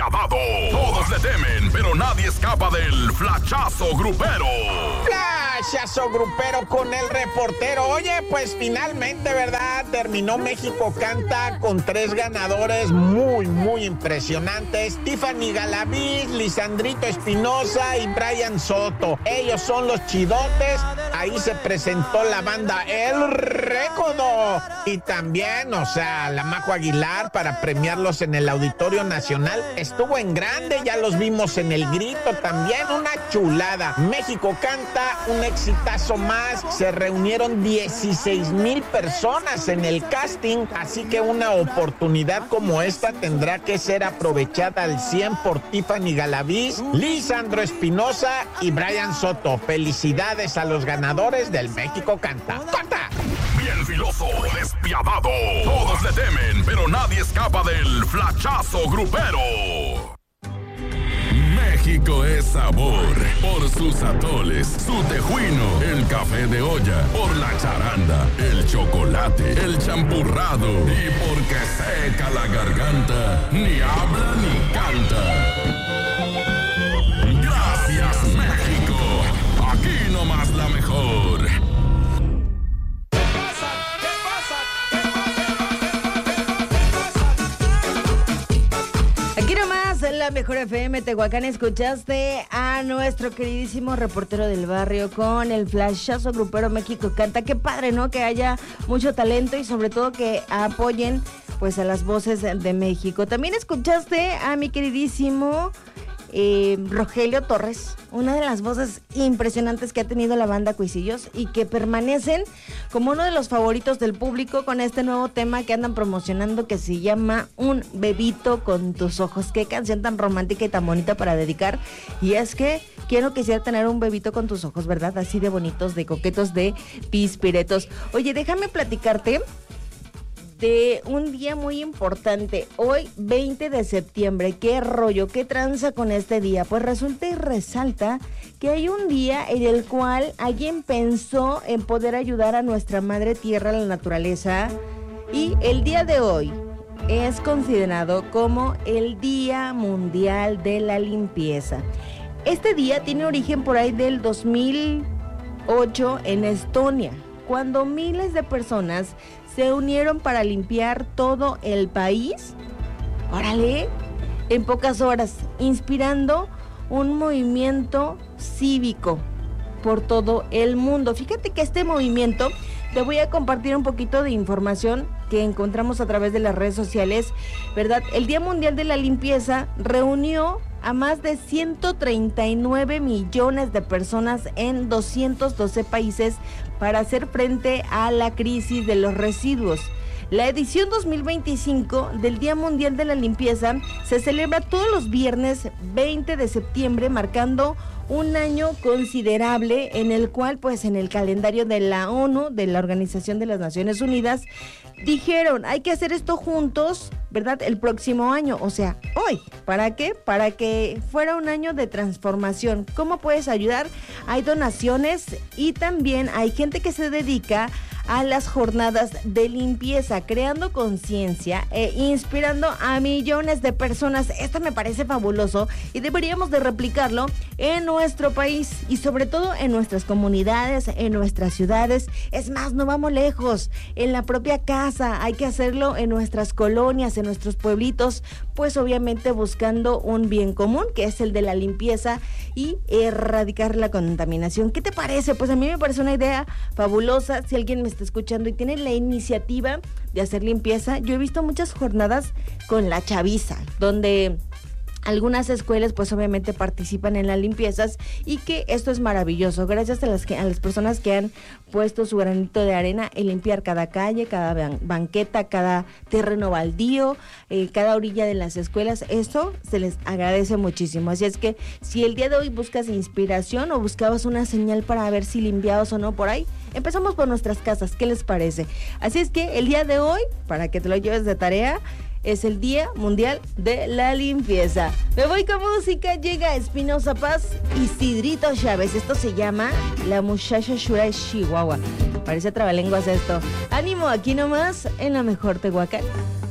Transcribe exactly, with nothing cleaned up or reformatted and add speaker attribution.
Speaker 1: despiadado. Todos le temen, pero nadie escapa del flachazo grupero.
Speaker 2: Flachazo grupero con el reportero. Oye, pues finalmente, ¿verdad? Terminó México Canta con tres ganadores muy, muy impresionantes. Tiffany Galaviz, Lisandrito Espinosa y Brian Soto. Ellos son los chidotes. Ahí se presentó la banda El Recodo. Y también, o sea, la Majo Aguilar para premiarlos en el Auditorio Nacional. Estuvo en grande, ya los vimos en El Grito también. Una chulada. México Canta, un exitazo más. Se reunieron dieciséis mil personas en el casting. Así que una oportunidad como esta tendrá que ser aprovechada al cien por Tiffany Galaviz, Lisandro Espinosa y Brian Soto. Felicidades a los ganadores del México Canta. ¡Corta!
Speaker 1: Bien filoso, despiadado. Todos le temen, pero nadie escapa del flachazo grupero. México es sabor por sus atoles, su tejuino, el café de olla, por la charanda, el chocolate, el champurrado y porque seca la garganta, ni habla ni canta. Gracias, México. Aquí nomás la mejor.
Speaker 3: La mejor F M Tehuacán, escuchaste a nuestro queridísimo reportero del barrio con el flashazo grupero México Canta. Qué padre, ¿no? Que haya mucho talento y sobre todo que apoyen pues a las voces de México. También escuchaste a mi queridísimo eh, Rogelio Torres, una de las voces impresionantes que ha tenido la banda Cuisillos y que permanecen como uno de los favoritos del público con este nuevo tema que andan promocionando que se llama Un Bebito con tus ojos. Qué canción tan romántica y tan bonita para dedicar. Y es que quiero quisiera tener un bebito con tus ojos, ¿verdad? Así de bonitos, de coquetos, de pispiretos. Oye, déjame platicarte de un día muy importante, hoy veinte de septiembre. ¿Qué rollo? ¿Qué tranza con este día? Pues resulta y resalta que hay un día en el cual alguien pensó en poder ayudar a nuestra madre tierra, la naturaleza, y el día de hoy es considerado como el Día Mundial de la Limpieza. Este día tiene origen por ahí del dos mil ocho en Estonia, cuando miles de personas se unieron para limpiar todo el país, órale, en pocas horas, inspirando un movimiento cívico por todo el mundo. Fíjate que este movimiento, te voy a compartir un poquito de información que encontramos a través de las redes sociales, ¿verdad? El Día Mundial de la Limpieza reunió a más de ciento treinta y nueve millones de personas en doscientos doce países para hacer frente a la crisis de los residuos. La edición dos mil veinticinco del Día Mundial de la Limpieza se celebra todos los viernes veinte de septiembre, marcando un año considerable en el cual, pues, en el calendario de la ONU, de la Organización de las Naciones Unidas, dijeron, hay que hacer esto juntos, ¿verdad? El próximo año, o sea, hoy. ¿Para qué? Para que fuera un año de transformación. ¿Cómo puedes ayudar? Hay donaciones y también hay gente que se dedica a las jornadas de limpieza, creando conciencia e inspirando a millones de personas. Esto me parece fabuloso y deberíamos de replicarlo en nuestro país y sobre todo en nuestras comunidades, en nuestras ciudades. Es más, no vamos lejos, en la propia casa hay que hacerlo, en nuestras colonias, en nuestros pueblitos, pues obviamente buscando un bien común que es el de la limpieza y erradicar la contaminación. ¿Qué te parece? Pues a mí me parece una idea fabulosa. Si alguien me está escuchando y tiene la iniciativa de hacer limpieza, yo he visto muchas jornadas con la chaviza, donde algunas escuelas pues obviamente participan en las limpiezas y que esto es maravilloso, gracias a las, que, a las personas que han puesto su granito de arena en limpiar cada calle, cada ban- banqueta, cada terreno baldío, eh, cada orilla de las escuelas. Esto se les agradece muchísimo. Así es que si el día de hoy buscas inspiración o buscabas una señal para ver si limpiabas o no por ahí, empezamos por nuestras casas. ¿Qué les parece? Así es que el día de hoy, para que te lo lleves de tarea, es el Día Mundial de la Limpieza. Me voy con música, llega Espinosa Paz y Sidrito Chávez. Esto se llama La Muchacha Shura de Chihuahua. Parece trabalenguas esto. Ánimo, aquí nomás en la mejor Tehuacán.